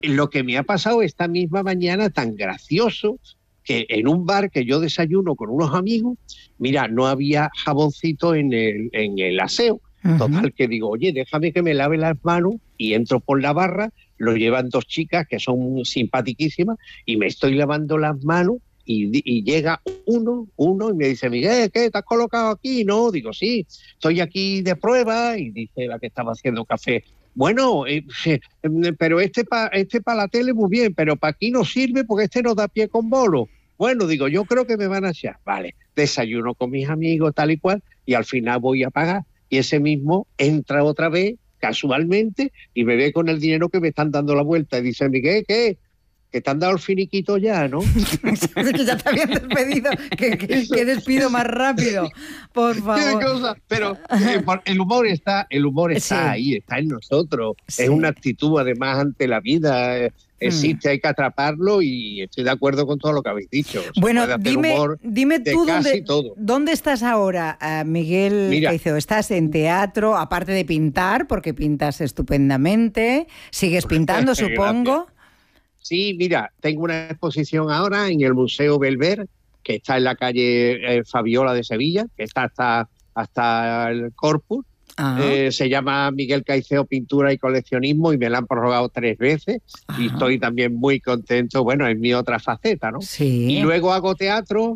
lo que me ha pasado esta misma mañana tan gracioso, que en un bar que yo desayuno con unos amigos, mira, no había jaboncito en el aseo. Total, que digo, oye, déjame que me lave las manos, y entro por la barra, lo llevan dos chicas que son simpaticísimas, y me estoy lavando las manos, y llega uno y me dice, Miguel, ¿qué? ¿Te has colocado aquí? No, digo, sí, estoy aquí de prueba, y dice la que estaba haciendo café, bueno, pero este pa la tele muy bien, pero para aquí no sirve porque este no da pie con bolo. Bueno, digo, yo creo que me van a echar. Vale, desayuno con mis amigos, tal y cual, y al final voy a pagar. Y ese mismo entra otra vez, casualmente, y me ve con el dinero que me están dando la vuelta. Y dice, Miguel, ¿qué? Que te han dado el finiquito ya, ¿no? Que ya te habían despedido. Que despido más rápido, por favor. ¿Qué cosa? Pero el humor está sí. Ahí, está en nosotros. Sí. Es una actitud, además, ante la vida. Existe, hay que atraparlo, y estoy de acuerdo con todo lo que habéis dicho. Bueno, dime tú dónde estás ahora, Miguel Caicedo. ¿Estás en teatro, aparte de pintar, porque pintas estupendamente? ¿Sigues pintando, supongo? Sí, mira, tengo una exposición ahora en el Museo Belver, que está en la calle Fabiola de Sevilla, que está hasta el Corpus. Se llama Miguel Caicedo Pintura y Coleccionismo, y me la han prorrogado 3 veces. Y estoy también muy contento, bueno, es mi otra faceta, ¿no? Sí. Y luego hago teatro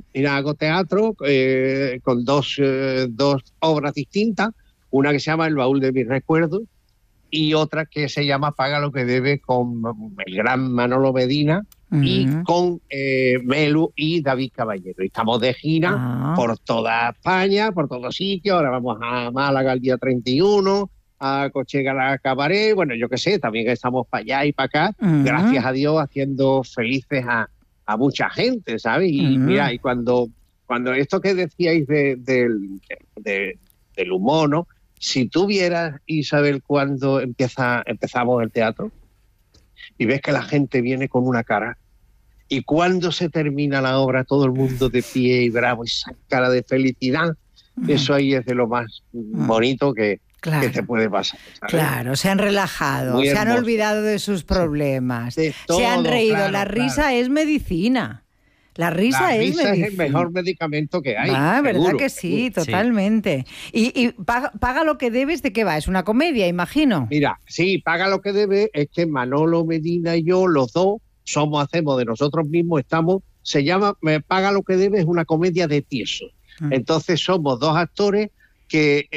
con dos obras distintas, una que se llama El baúl de mis recuerdos, y otra que se llama Paga lo que debe, con el gran Manolo Medina y con Melu y David Caballero. Y estamos de gira por toda España, por todos sitios. Ahora vamos a Málaga el día 31, a Cochegara Cabaret, bueno, yo qué sé, también estamos para allá y para acá, gracias a Dios, haciendo felices a mucha gente, ¿sabes? Y mira, y cuando esto que decíais del humor, ¿no? Si tú vieras, Isabel, cuando empezamos el teatro, y ves que la gente viene con una cara, y cuando se termina la obra todo el mundo de pie y bravo, esa cara de felicidad, eso ahí es de lo más bonito que te puede pasar, ¿sabes? Claro, se han relajado, se han olvidado de sus problemas, se han reído. Claro, la risa es medicina. La risa es el mejor medicamento que hay. ¿Verdad que sí? Totalmente. Sí. Y paga lo que debes, ¿de qué va? Es una comedia, imagino. Mira, sí, Paga lo que debes es que Manolo Medina y yo, los dos, hacemos de nosotros mismos, se llama Paga lo que debes, es una comedia de tiesos. Entonces somos dos actores que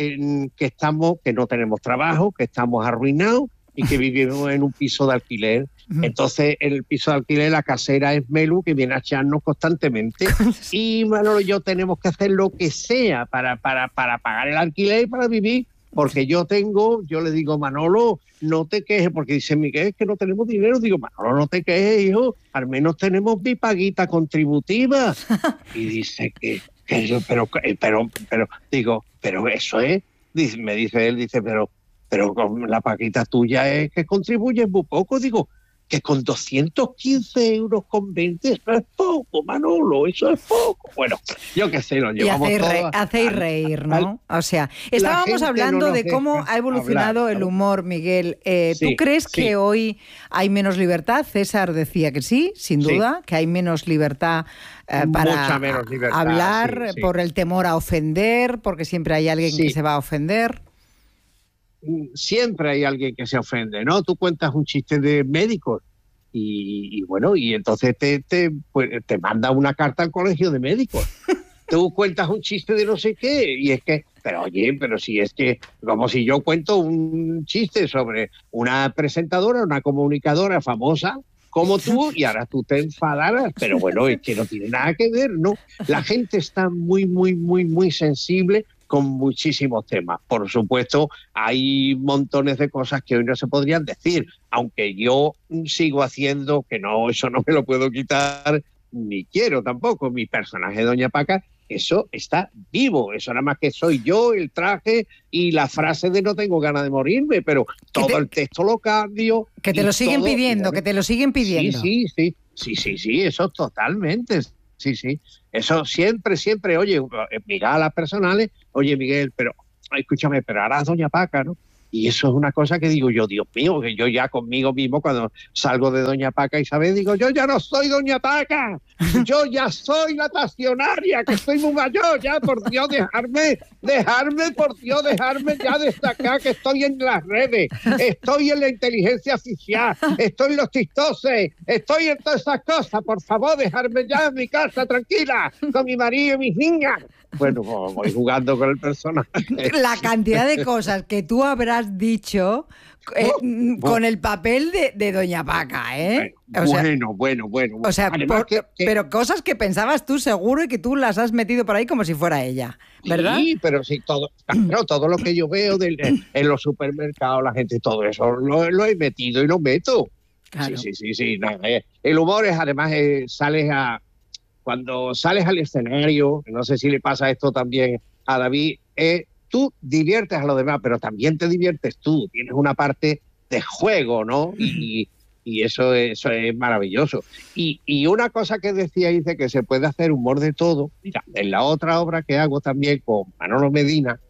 no tenemos trabajo, que estamos arruinados y que vivimos en un piso de alquiler. Entonces, en el piso de alquiler, la casera es Melu, que viene a echarnos constantemente. Y Manolo y yo tenemos que hacer lo que sea para pagar el alquiler y para vivir. Porque yo le digo, Manolo, no te quejes, porque dice Miguel, es que no tenemos dinero. Digo, Manolo, no te quejes, hijo, al menos tenemos mi paguita contributiva. Y dice pero digo, pero eso es, me dice él, pero con la paguita tuya es que contribuyes muy poco. Digo, que con 215 euros con 20, eso es poco, Manolo, eso es poco. Bueno, yo qué sé, lo llevamos todo. Hacéis reír, ¿no? O sea, estábamos hablando de cómo ha evolucionado el humor, Miguel. ¿Tú crees que hoy hay menos libertad? César decía que sí, sin duda, que hay menos libertad para menos libertad, hablar, por el temor a ofender, porque siempre hay alguien que se va a ofender. Siempre hay alguien que se ofende, ¿no? Tú cuentas un chiste de médicos y bueno, y entonces te manda una carta al colegio de médicos. Tú cuentas un chiste de no sé qué y es que, pero si es que, como si yo cuento un chiste sobre una presentadora, una comunicadora famosa como tú, y ahora tú te enfadaras, pero bueno, es que no tiene nada que ver, ¿no? La gente está muy, muy, muy, muy sensible con muchísimos temas. Por supuesto, hay montones de cosas que hoy no se podrían decir, aunque yo sigo haciendo, que no, eso no me lo puedo quitar, ni quiero tampoco. Mi personaje Doña Paca, eso está vivo, eso nada más que soy yo, el traje y la frase de no tengo ganas de morirme, pero todo el texto lo cambio. Que te lo siguen pidiendo, que te lo siguen pidiendo. Sí, eso totalmente. Sí, eso siempre, oye, mira a las personales, oye, Miguel, pero escúchame, pero harás Doña Paca, ¿no? Y eso es una cosa que digo yo, Dios mío, que yo ya conmigo mismo cuando salgo de Doña Paca Isabel digo, yo ya no soy Doña Paca, yo ya soy la pasionaria, que estoy muy mayor, ya por Dios, dejarme, por Dios, dejarme ya destacar que estoy en las redes, estoy en la inteligencia artificial, estoy en los TikTokes, estoy en todas esas cosas, por favor, dejarme ya en mi casa tranquila, con mi marido y mis niñas. Bueno, voy jugando con el personaje. La cantidad de cosas que tú habrás dicho con el papel de Doña Paca, ¿eh? Bueno. O sea, pero cosas que pensabas tú seguro y que tú las has metido por ahí como si fuera ella, ¿verdad? Sí, pero sí, todo lo que yo veo en los supermercados, la gente, todo eso lo he metido y lo meto. Claro. Sí. No, el humor es, además, cuando sales al escenario, no sé si le pasa esto también a David, tú diviertes a los demás, pero también te diviertes tú. Tienes una parte de juego, ¿no? Y eso es maravilloso. Y una cosa que decía, dice que se puede hacer humor de todo. Mira, en la otra obra que hago también con Manolo Medina,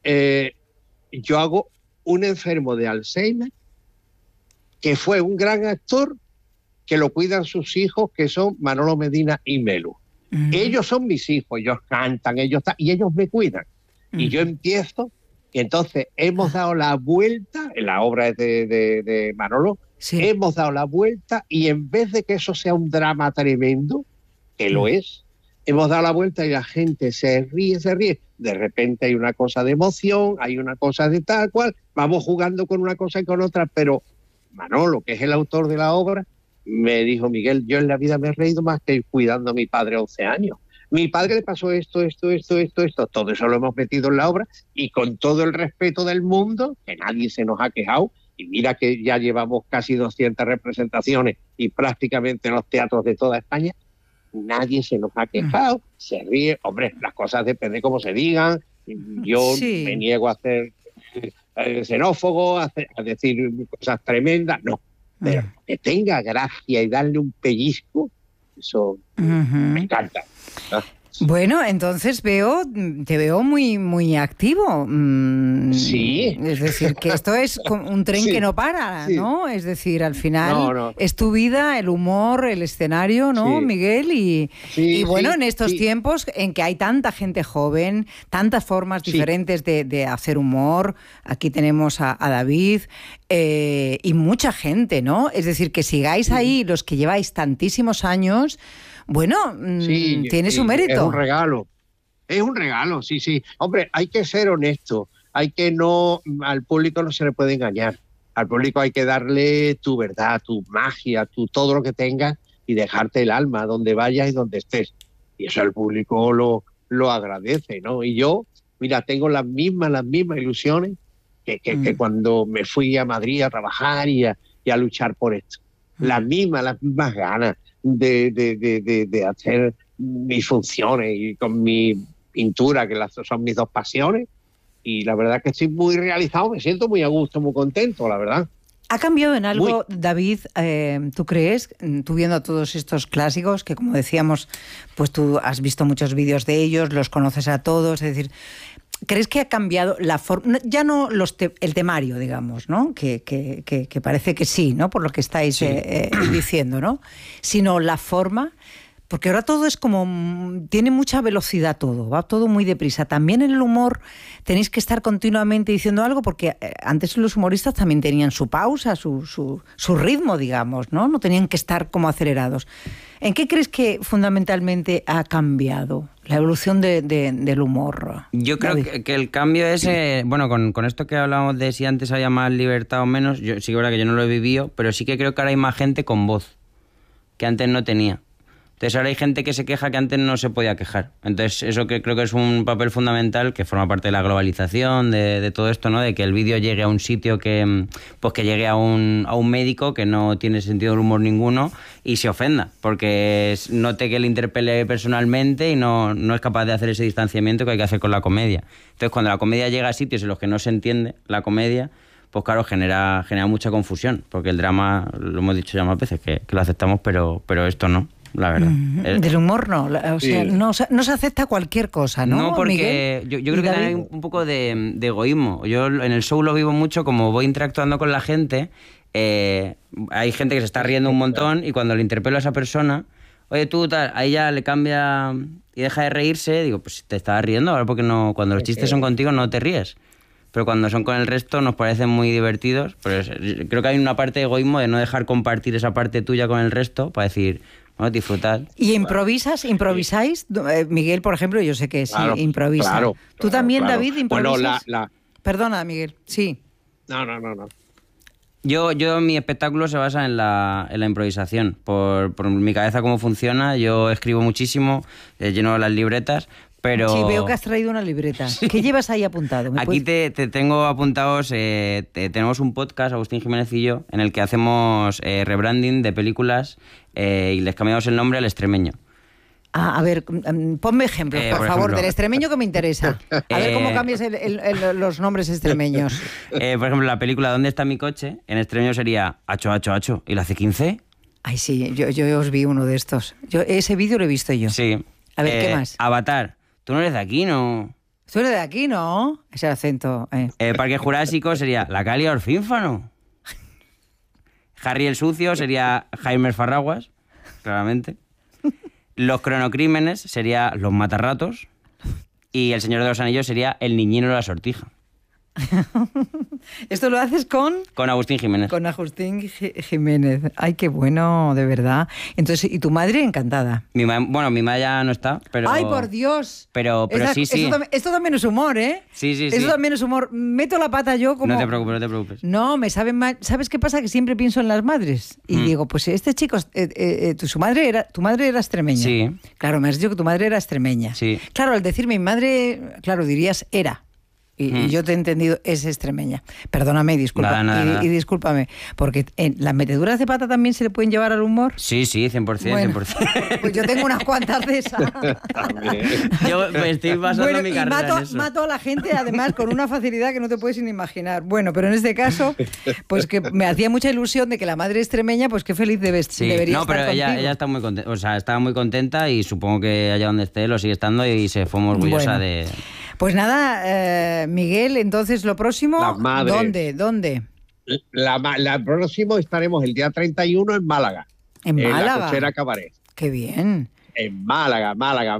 yo hago un enfermo de Alzheimer que fue un gran actor, que lo cuidan sus hijos, que son Manolo Medina y Melu. Ellos son mis hijos, ellos cantan, y ellos me cuidan. Y yo empiezo, y entonces hemos dado la vuelta, en la obra de Manolo, hemos dado la vuelta, y en vez de que eso sea un drama tremendo, que lo es, hemos dado la vuelta y la gente se ríe. De repente hay una cosa de emoción, hay una cosa de tal cual, vamos jugando con una cosa y con otra, pero Manolo, que es el autor de la obra, me dijo, Miguel, yo en la vida me he reído más que cuidando a mi padre 11 años. Mi padre le pasó esto, todo eso lo hemos metido en la obra y con todo el respeto del mundo, que nadie se nos ha quejado, y mira que ya llevamos casi 200 representaciones y prácticamente en los teatros de toda España, nadie se nos ha quejado, se ríe, hombre, las cosas depende cómo se digan, yo me niego a ser xenófobo, a decir cosas tremendas, no. Pero que tenga gracia y darle un pellizco, eso me encanta. ¿No? Bueno, entonces te veo muy, muy activo. Sí. Es decir, que esto es un tren que no para, ¿no? Es decir, al final es tu vida, el humor, el escenario, ¿no, Miguel? Y bueno, en estos tiempos en que hay tanta gente joven, tantas formas diferentes de hacer humor, aquí tenemos a David y mucha gente, ¿no? Es decir, que sigáis ahí los que lleváis tantísimos años. Bueno, tiene su mérito. Es un regalo, sí. Hombre, hay que ser honesto, al público no se le puede engañar. Al público hay que darle tu verdad, tu magia, todo lo que tengas y dejarte el alma donde vayas y donde estés. Y eso el público lo agradece, ¿no? Y yo, mira, tengo las mismas ilusiones que cuando me fui a Madrid a trabajar y a luchar por esto. Las mismas ganas de hacer mis funciones y con mi pintura, que son mis dos pasiones, y la verdad que estoy muy realizado, me siento muy a gusto, muy contento, la verdad. ¿Ha cambiado en algo, David, tú crees, tú viendo todos estos clásicos, que como decíamos, pues tú has visto muchos vídeos de ellos, los conoces a todos, es decir, ¿crees que ha cambiado la forma, ya no el temario, digamos, ¿no? Que parece que sí, ¿no? Por lo que estáis diciendo, ¿no? Sino la forma, porque ahora todo es como, tiene mucha velocidad todo, va todo muy deprisa. También en el humor tenéis que estar continuamente diciendo algo, porque antes los humoristas también tenían su pausa, su ritmo, digamos, ¿no? No tenían que estar como acelerados. ¿En qué crees que fundamentalmente ha cambiado la evolución del humor? Yo creo que el cambio es, bueno, con esto que hablábamos de si antes había más libertad o menos, yo sí que es verdad que yo no lo he vivido, pero sí que creo que ahora hay más gente con voz, que antes no tenía. Entonces ahora hay gente que se queja que antes no se podía quejar. Entonces eso que creo que es un papel fundamental que forma parte de la globalización, de todo esto, ¿no? De que el vídeo llegue a un sitio que llegue a un médico que no tiene sentido del humor ninguno y se ofenda, porque note que le interpele personalmente y no es capaz de hacer ese distanciamiento que hay que hacer con la comedia. Entonces cuando la comedia llega a sitios en los que no se entiende la comedia, pues claro, genera mucha confusión, porque el drama, lo hemos dicho ya más veces, que lo aceptamos, pero esto no. la verdad. Del humor no, o sea, no se acepta cualquier cosa, ¿no? No, porque yo creo que también hay un poco de egoísmo. Yo en el show lo vivo mucho, como voy interactuando con la gente, hay gente que se está riendo un montón y cuando le interpelo a esa persona, oye, tú, tal, ahí ya le cambia y deja de reírse, digo, pues si te estabas riendo, ahora porque no, cuando los chistes son contigo no te ríes. Pero cuando son con el resto nos parecen muy divertidos. Pero creo que hay una parte de egoísmo de no dejar compartir esa parte tuya con el resto para decir, bueno, disfrutad. ¿Y improvisáis? Miguel, por ejemplo, yo sé que sí, improvisa. Claro, ¿tú también, David, improvisas? Bueno, Perdona, Miguel, sí. No. Yo mi espectáculo se basa en la improvisación. Por mi cabeza cómo funciona, yo escribo muchísimo, lleno las libretas. Pero... Sí, veo que has traído una libreta. Sí. ¿Qué llevas ahí apuntado? Aquí te tengo apuntados, tenemos un podcast, Agustín Jiménez y yo, en el que hacemos rebranding de películas y les cambiamos el nombre al Extremeño. A ver, ponme ejemplos, por favor, del extremeño que me interesa. A ver cómo cambias los nombres extremeños. Por ejemplo, la película ¿Dónde está mi coche? En extremeño sería Acho, Acho, Acho. ¿Y la C15? Ay, sí, yo os vi uno de estos. Ese vídeo lo he visto yo. Sí. A ver, ¿qué más? Avatar. Tú no eres de aquí, ¿no? Tú eres de aquí, ¿no? Ese acento. Parque Jurásico sería La Calia Orfínfano. Harry el Sucio sería Jaime el Farraguas, claramente. Los Cronocrímenes sería Los Matarratos. Y El Señor de los Anillos sería El Niñino de la Sortija. ¿Esto lo haces con? Con Agustín Jiménez. Con Agustín Jiménez. Ay, qué bueno, de verdad. Entonces, ¿y tu madre encantada? Mi madre ya no está, pero... ¡Ay, por Dios! Pero sí. Esto también es humor, ¿eh? Sí. Esto también es humor. Meto la pata yo como... No te preocupes. No, me saben mal. ¿Sabes qué pasa? Que siempre pienso en las madres. Y digo, pues este chico, tu madre era extremeña. Sí. Claro, me has dicho que tu madre era extremeña. Sí. Claro, al decir mi madre, claro, dirías era. Y yo te he entendido, es extremeña. Perdóname, disculpa. Nada. Y discúlpame, porque las meteduras de pata también se le pueden llevar al humor. Sí, 100%, bueno, 100%. Pues yo tengo unas cuantas de esas. Yo me estoy basando mi carrera en eso. Mato a la gente, además, con una facilidad que no te puedes ni imaginar. Bueno, pero en este caso, pues que me hacía mucha ilusión de que la madre extremeña, pues qué feliz debería estar pero ella está muy contenta, o sea, estaba muy contenta y supongo que allá donde esté lo sigue estando y se fue muy orgullosa de... Pues nada, Miguel, entonces lo próximo, Las madres. ¿Dónde? La próximo estaremos el día 31 en Málaga. ¿En Málaga? La Cochera Cabaret. ¡Qué bien! En Málaga,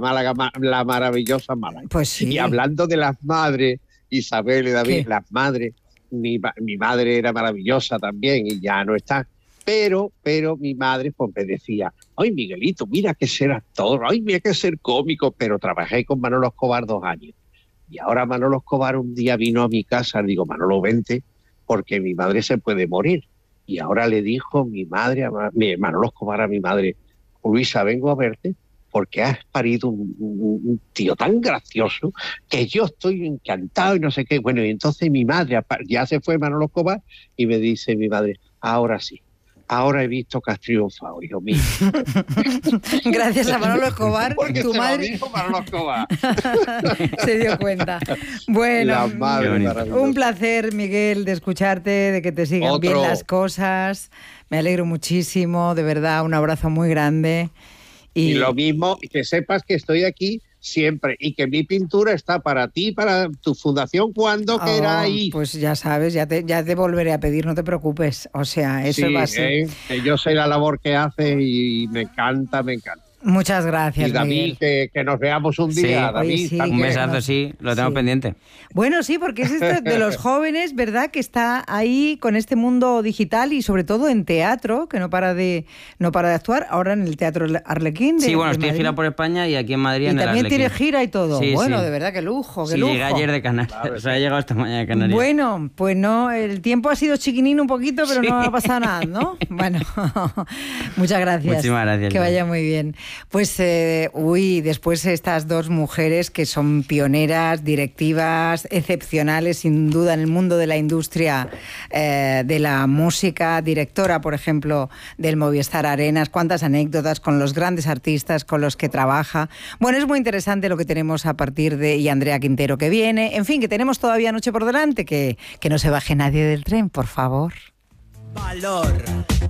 la maravillosa Málaga. Pues sí. Y hablando de las madres, Isabel y David, las madres, mi madre era maravillosa también y ya no está. Pero mi madre pues me decía, ay Miguelito, mira que ser actor, ay mira que ser cómico, pero trabajé con Manolo Escobar 2 años. Y ahora Manolo Escobar un día vino a mi casa, digo, Manolo, vente, porque mi madre se puede morir. Y ahora le dijo Manolo Escobar a mi madre, Luisa, vengo a verte porque has parido un tío tan gracioso que yo estoy encantado y no sé qué. Bueno, y entonces mi madre, ya se fue Manolo Escobar, y me dice mi madre, ahora sí. Ahora he visto que has triunfado, hijo mío. Gracias a Manolo Escobar, porque tu madre... Lo dijo Manolo Escobar. Se dio cuenta. Bueno, un placer, Miguel, de escucharte, de que te sigan bien las cosas. Me alegro muchísimo, de verdad, un abrazo muy grande. Y lo mismo, que sepas que estoy aquí siempre y que mi pintura está para ti, para tu fundación, cuando queráis. Pues ya sabes, ya te volveré a pedir, no te preocupes. O sea, eso va a ser. Que yo sé la labor que hace y me encanta. Muchas gracias, y David, que nos veamos un día, sí. David. Oye, sí, un besazo, sí, lo tengo pendiente. Bueno, sí, porque es esto de los jóvenes, ¿verdad? Que está ahí con este mundo digital y sobre todo en teatro, que no para de actuar, ahora en el Teatro Arlequín. Sí, bueno, estoy de gira por España y aquí en Madrid en el Arlequín. Y también tiene gira y todo. Sí, bueno, sí. De verdad, qué lujo, qué sí, lujo. Llegué ayer de Canarias, claro, o sea, he llegado esta mañana de Canarias. Bueno, pues no, el tiempo ha sido chiquinín un poquito, pero no ha pasado nada, ¿no? Bueno, muchas gracias. Muchísimas gracias. Que vaya muy bien. Pues... después estas dos mujeres que son pioneras, directivas, excepcionales sin duda en el mundo de la industria de la música, directora, por ejemplo, del Movistar Arenas, cuántas anécdotas con los grandes artistas con los que trabaja. Bueno, es muy interesante lo que tenemos a partir de... Y Andrea Quintero que viene. En fin, que tenemos todavía noche por delante, que no se baje nadie del tren, por favor. Valor.